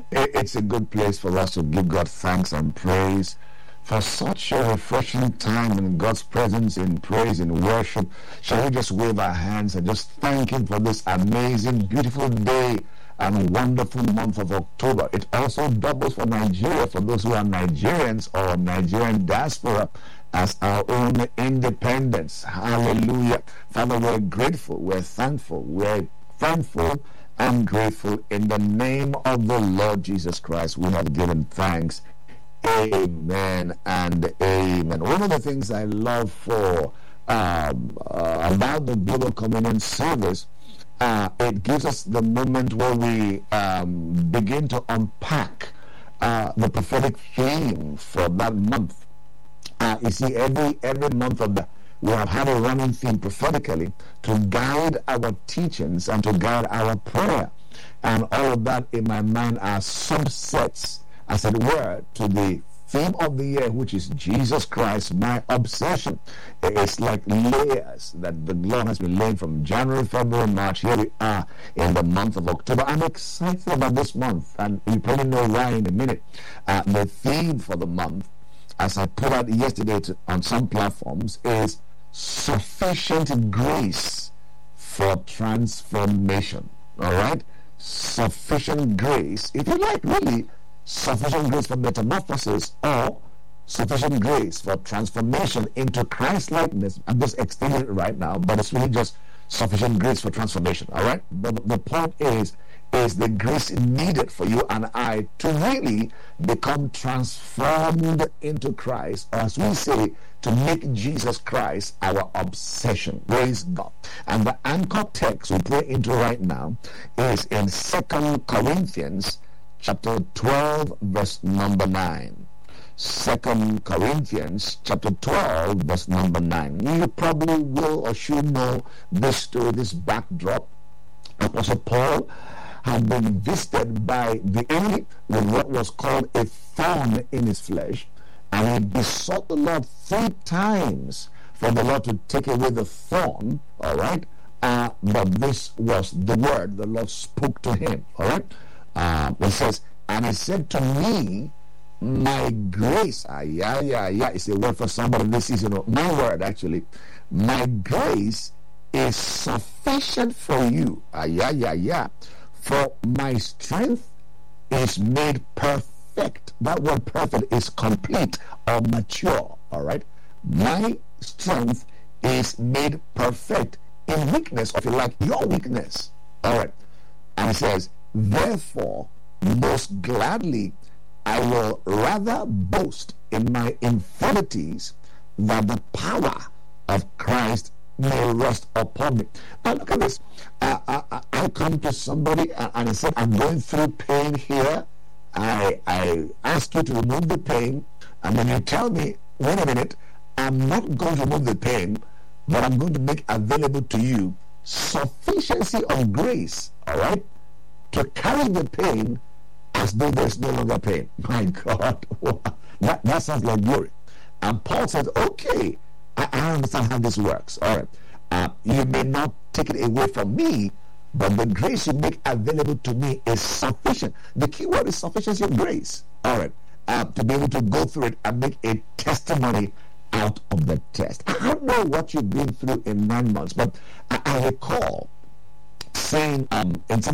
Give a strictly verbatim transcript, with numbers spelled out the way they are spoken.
it, it's a good place for us to give God thanks and praise for such a refreshing time in God's presence, in praise, in worship. Shall we just wave our hands and just thank Him for this amazing, beautiful day and wonderful month of October? It also doubles for Nigeria, for those who are Nigerians or Nigerian diaspora, as our own independence. Hallelujah. Father, we're grateful, we're thankful, we're thankful and grateful. In the name of the Lord Jesus Christ, we have given thanks. Amen and amen. One of the things I love for um, uh, about the Global Communion Service, uh, it gives us the moment where we um, begin to unpack uh, the prophetic theme for that month. Uh, you see, every every month of the we have had a running theme prophetically to guide our teachings and to guide our prayer, and all of that in my mind are subsets, as it were, to the theme of the year, which is Jesus Christ, my obsession. It's like layers that the Lord has been laying from January, February, March. Here we are in the month of October. I'm excited about this month, and you probably know why in a minute. Uh, the theme for the month, as I put out yesterday to, on some platforms, is sufficient grace for transformation. All right? Sufficient grace, if you like, really, sufficient grace for metamorphosis, or sufficient grace for transformation into Christ-likeness. I'm just extending it right now, but it's really just sufficient grace for transformation. All right? But the point is, is the grace needed for you and I to really become transformed into Christ, or as we say, to make Jesus Christ our obsession. Praise God. And the anchor text we pray into right now is in Second Corinthians chapter twelve, verse number nine. Second Corinthians chapter twelve, verse number nine. You probably will or should know this story, this backdrop. Apostle Paul had been visited by the enemy with what was called a thorn in his flesh, and he besought the Lord three times for the Lord to take away the thorn. All right, uh, but this was the word the Lord spoke to him. All right, uh, it says, and he said to me, my grace, ah, yeah, yeah, yeah, it's a word for somebody this season. My word, actually, my grace is sufficient for you. Ah, yeah, yeah, yeah. For my strength is made perfect. That word perfect is complete or mature. All right. My strength is made perfect in weakness, or if you like, your weakness. All right. And it says, therefore, most gladly I will rather boast in my infirmities, that the power of Christ may rest upon me. Now look at this. Uh, I, I come to somebody and I said, I'm going through pain here. I I ask you to remove the pain, and then you tell me, wait a minute, I'm not going to remove the pain, but I'm going to make available to you sufficiency of grace, all right, to carry the pain as though there's no longer pain. My God, that, that sounds like glory. And Paul said, okay, I, I understand how this works. All right. Uh, you may not take it away from me, but the grace you make available to me is sufficient. The key word is sufficiency of grace. All right. Uh, to be able to go through it and make a testimony out of the test. I don't know what you've been through in nine months, but I, I recall saying um, in some